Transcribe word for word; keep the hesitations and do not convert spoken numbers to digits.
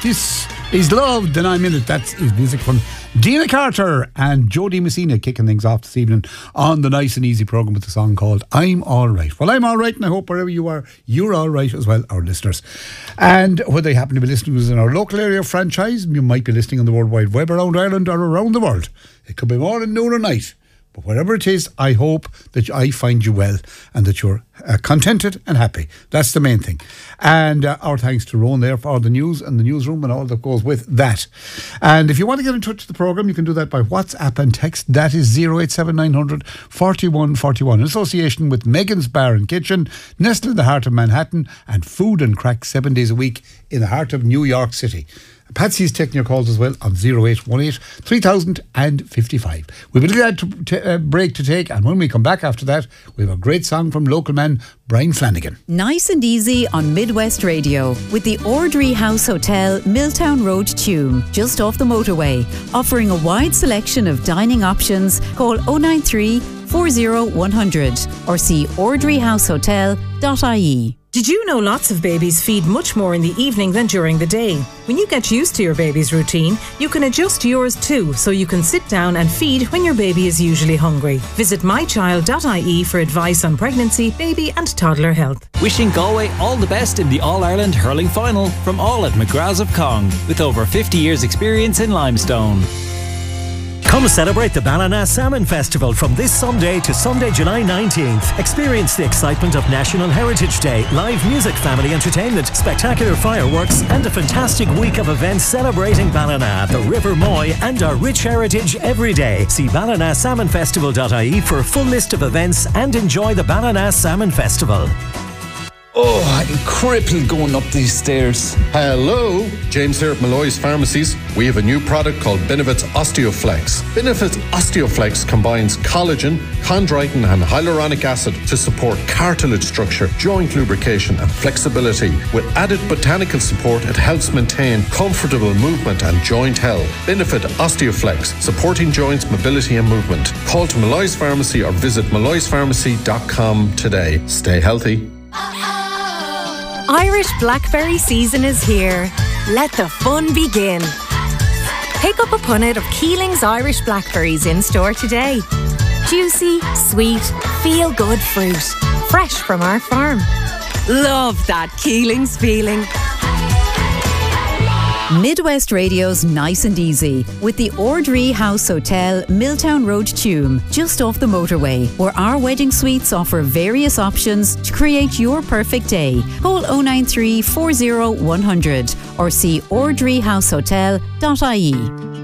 This is Loved and I'm in it. That's his music from Dina Carter and Jodie Messina kicking things off this evening on the Nice and Easy programme with a song called I'm Alright. Well, I'm alright, and I hope wherever you are, you're alright as well, our listeners. And whether you happen to be listening to us in our local area franchise, you might be listening on the World Wide Web around Ireland or around the world. It could be morning, noon or night. But whatever it is, I hope that I find you well and that you're uh, contented and happy. That's the main thing. And uh, our thanks to Rowan there for all the news and the newsroom and all that goes with that. And if you want to get in touch with the programme, you can do that by WhatsApp and text. That is zero eight seven nine hundred forty-one forty-one. In association with Megan's Bar and Kitchen, nestled in the heart of Manhattan, and Food and Crack seven days a week in the heart of New York City. Patsy's taking your calls as well on zero eight one eight three thousand fifty-five. We've a little ad to, to, uh, break to take, and when we come back after that, we have a great song from local man Brian Flanagan. Nice and Easy on Midwest Radio with the Ordry House Hotel, Milltown Road, Tuam, just off the motorway. Offering a wide selection of dining options. Call oh nine three, four oh one hundred or see ordry house hotel dot I E. Did you know lots of babies feed much more in the evening than during the day? When you get used to your baby's routine, you can adjust yours too, so you can sit down and feed when your baby is usually hungry. Visit my child dot I E for advice on pregnancy, baby and toddler health. Wishing Galway all the best in the All-Ireland Hurling Final from all at McGrath's of Cong, with over fifty years experience in limestone. Come celebrate the Ballina Salmon Festival from this Sunday to Sunday, July nineteenth. Experience the excitement of National Heritage Day, live music, family entertainment, spectacular fireworks, and a fantastic week of events celebrating Ballina, the River Moy, and our rich heritage every day. See ballina salmon festival dot I E for a full list of events and enjoy the Ballina Salmon Festival. Oh, I'm crippled going up these stairs. Hello, James here at Malloy's Pharmacies. We have a new product called Benefits Osteoflex. Benefits Osteoflex combines collagen, chondroitin and hyaluronic acid to support cartilage structure, joint lubrication and flexibility. With added botanical support, it helps maintain comfortable movement and joint health. Benefit Osteoflex, supporting joints, mobility and movement. Call to Malloy's Pharmacy or visit malloys pharmacy dot com today. Stay healthy. Irish blackberry season is here. Let the fun begin. Pick up a punnet of Keeling's Irish blackberries in store today. Juicy, sweet, feel-good fruit. Fresh from our farm. Love that Keeling's feeling. Midwest Radio's Nice and Easy with the Ordry House Hotel, Milltown Road, Tuam, just off the motorway, where our wedding suites offer various options to create your perfect day. Call oh nine three, four oh one hundred or see ordry house hotel dot I E.